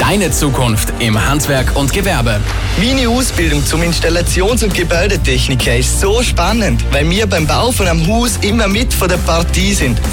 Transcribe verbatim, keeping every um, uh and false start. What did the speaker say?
Deine Zukunft im Handwerk und Gewerbe. Meine Ausbildung zum Installations- und Gebäudetechniker ist so spannend, weil wir beim Bau von einem Haus immer mit von der Partie sind.